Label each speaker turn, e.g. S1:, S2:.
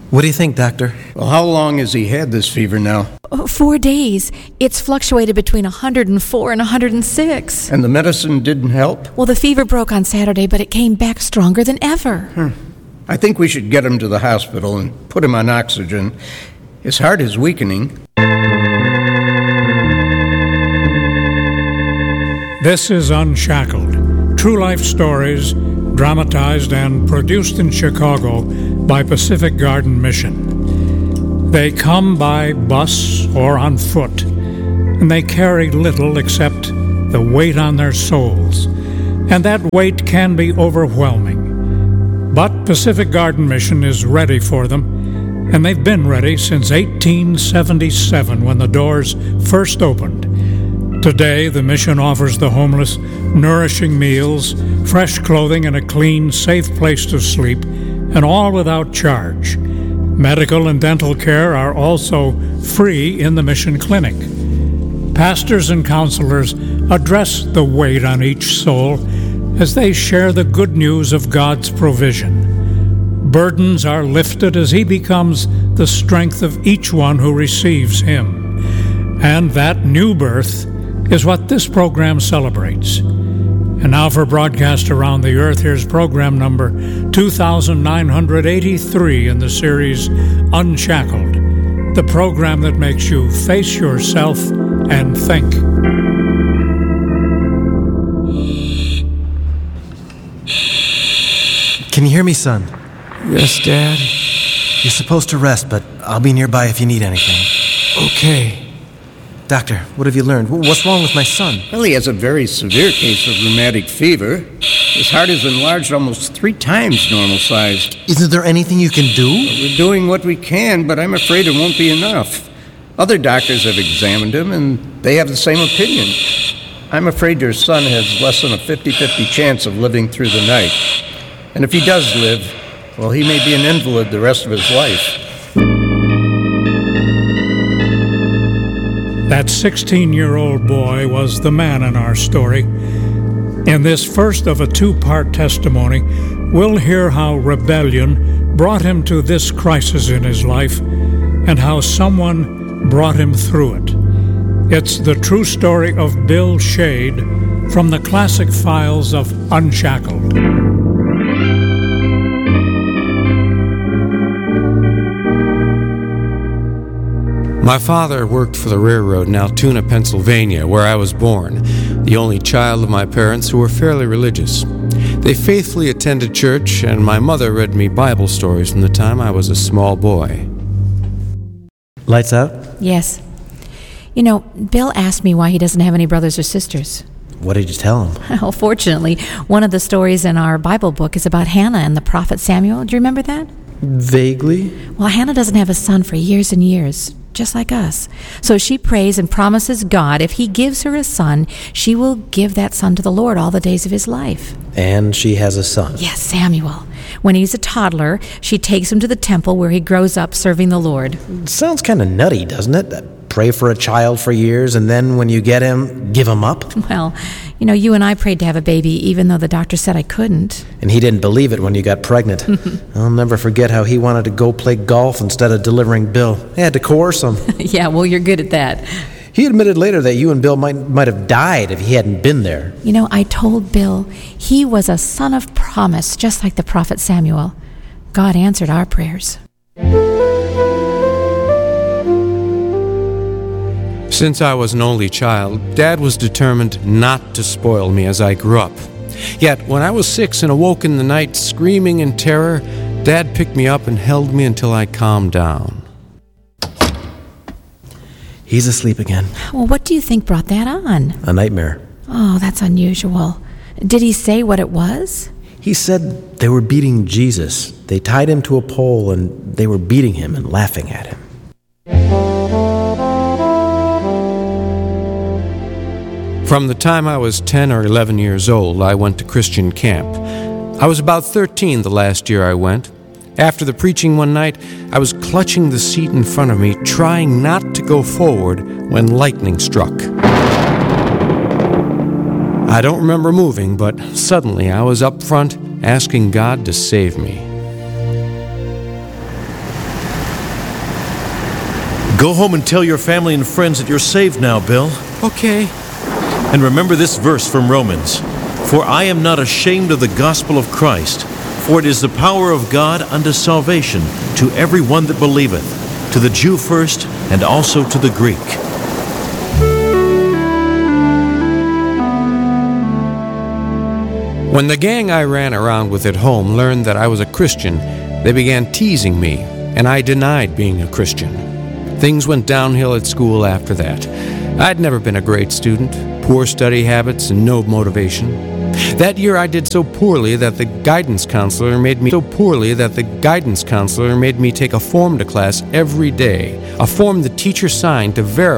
S1: What do you think, Doctor?
S2: Well, how long has he had this fever now?
S3: 4 days. It's fluctuated between 104 and 106.
S2: And the medicine didn't help?
S3: Well, the fever broke on Saturday, but it came back stronger than ever.
S2: I think we should get him to the hospital and put him on oxygen. His heart is weakening.
S4: This is Unshackled, true life stories dramatized and produced in Chicago by Pacific Garden Mission. They come by bus or on foot, and they carry little except the weight on their souls, and that weight can be overwhelming. But Pacific Garden Mission is ready for them, and they've been ready since 1877 when the doors first opened. Today, the mission offers the homeless nourishing meals, fresh clothing, and a clean, safe place to sleep, and all without charge. Medical and dental care are also free in the mission clinic. Pastors and counselors address the weight on each soul as they share the good news of God's provision. Burdens are lifted as He becomes the strength of each one who receives Him. And that new birth is what this program celebrates. And now for broadcast around the earth, here's program number 2983 in the series Unshackled, the program that makes you face yourself and think.
S1: Can you hear me, son?
S5: Yes, Dad?
S1: You're supposed to rest, but I'll be nearby if you need anything.
S5: Okay.
S1: Doctor, what have you learned? What's wrong with my son?
S2: Well, he has a very severe case of rheumatic fever. His heart is enlarged almost 3 times normal size.
S1: Isn't there anything you can do?
S2: We're doing what we can, but I'm afraid it won't be enough. Other doctors have examined him, and they have the same opinion. I'm afraid your son has less than a 50-50 chance of living through the night. And if he does live, well, he may be an invalid the rest of his life.
S4: That 16-year-old boy was the man in our story. In this first of a 2-part testimony, we'll hear how rebellion brought him to this crisis in his life and how someone brought him through it. It's the true story of Bill Shade from the classic files of Unshackled.
S5: My father worked for the railroad in Altoona, Pennsylvania, where I was born, the only child of my parents who were fairly religious. They faithfully attended church, and my mother read me Bible stories from the time I was a small boy.
S1: Lights out?
S3: Yes. You know, Bill asked me why he doesn't have any brothers or sisters.
S1: What did you tell him?
S3: Well, fortunately, one of the stories in our Bible book is about Hannah and the prophet Samuel. Do you remember that?
S1: Vaguely.
S3: Well, Hannah doesn't have a son for years and years, just like us. So she prays and promises God if He gives her a son, she will give that son to the Lord all the days of his life.
S1: And she has a son.
S3: Yes, Samuel. When he's a toddler, she takes him to the temple where he grows up serving the Lord.
S1: Sounds kind of nutty, doesn't it? Pray for a child for years, and then when you get him, give him up?
S3: Well, you know, you and I prayed to have a baby, even though the doctor said I couldn't.
S1: And he didn't believe it when you got pregnant. I'll never forget how he wanted to go play golf instead of delivering Bill. I had to coerce him.
S3: Yeah, well, you're good at that.
S1: He admitted later that you and Bill might have died if he hadn't been there.
S3: You know, I told Bill he was a son of promise, just like the prophet Samuel. God answered our prayers.
S5: Since I was an only child, Dad was determined not to spoil me as I grew up. Yet, when I was 6 and awoke in the night screaming in terror, Dad picked me up and held me until I calmed down.
S1: He's asleep again.
S3: Well, what do you think brought that on?
S1: A nightmare.
S3: Oh, that's unusual. Did he say what it was?
S1: He said they were beating Jesus. They tied him to a pole and they were beating him and laughing at him.
S5: From the time I was 10 or 11 years old, I went to Christian camp. I was about 13 the last year I went. After the preaching one night, I was clutching the seat in front of me, trying not to go forward when lightning struck. I don't remember moving, but suddenly I was up front asking God to save me.
S6: Go home and tell your family and friends that you're saved now, Bill.
S5: Okay.
S6: And remember this verse from Romans. For I am not ashamed of the gospel of Christ, for it is the power of God unto salvation to every one that believeth, to the Jew first, and also to the Greek.
S5: When the gang I ran around with at home learned that I was a Christian, they began teasing me, and I denied being a Christian. Things went downhill at school after that. I'd never been a great student, poor study habits, and no motivation. That year I did so poorly that the guidance counselor made me take a form to class every day, a form the teacher signed to verify